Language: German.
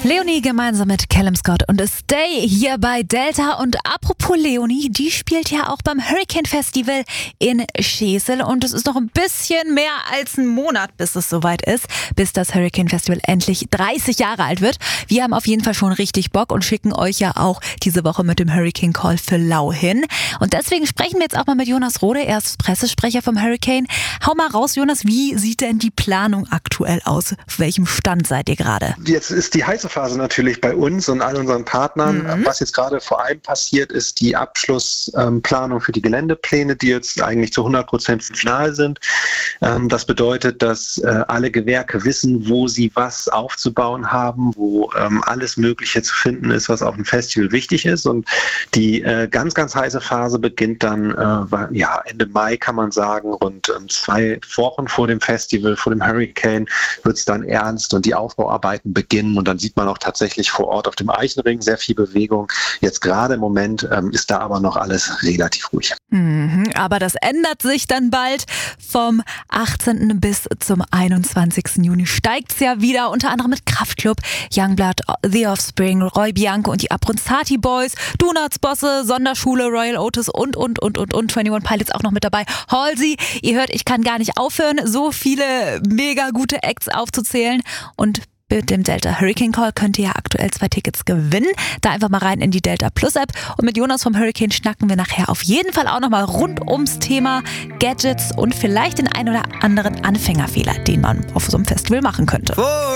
Leonie gemeinsam mit Callum Scott und Stay hier bei Delta. Und apropos Leonie, die spielt ja auch beim Hurricane Festival in Schesel. Und es ist noch ein bisschen mehr als ein Monat, bis es soweit ist, bis das Hurricane Festival endlich 30 Jahre alt wird. Wir haben auf jeden Fall schon richtig Bock und schicken euch ja auch diese Woche mit dem Hurricane Call für Lau hin. Und deswegen sprechen wir jetzt auch mal mit Jonas Rode, er ist Pressesprecher vom Hurricane. Hau mal raus, Jonas, wie sieht denn die Planung aktuell aus? Auf welchem Stand seid ihr gerade? Jetzt ist die heiße Phase natürlich bei uns und all unseren Partnern. Was jetzt gerade vor allem passiert, ist die Abschlussplanung für die Geländepläne, die jetzt eigentlich zu 100% final sind. Das bedeutet, dass alle Gewerke wissen, wo sie was aufzubauen haben, wo alles Mögliche zu finden ist, was auf dem Festival wichtig ist. Und die ganz, ganz heiße Phase beginnt dann Ende Mai, kann man sagen, rund 2 Wochen vor dem Festival, vor dem Hurricane, wird es dann ernst und die Aufbauarbeiten beginnen. Und dann sieht man auch tatsächlich vor Ort auf dem Eichenring sehr viel Bewegung. Jetzt gerade im Moment ist da aber noch alles relativ ruhig. Aber das ändert sich dann bald. Vom 18. bis zum 21. Juni steigt es ja wieder, unter anderem mit Kraftklub, Youngblood, The Offspring, Roy Bianco und die Abronzati Boys, Donuts Bosse, Sonderschule, Royal Otis und 21 Pilots auch noch mit dabei. Halsey, ihr hört, ich kann gar nicht aufhören, so viele mega gute Acts aufzuzählen. Und mit dem Delta Hurricane Call könnt ihr ja aktuell 2 Tickets gewinnen. Da einfach mal rein in die Delta Plus App. Und mit Jonas vom Hurricane schnacken wir nachher auf jeden Fall auch nochmal rund ums Thema Gadgets und vielleicht den ein oder anderen Anfängerfehler, den man auf so einem Festival machen könnte.